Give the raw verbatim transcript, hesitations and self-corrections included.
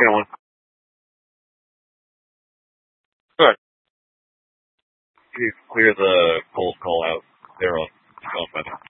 Yeah, one. Good. You clear the cold call out there on.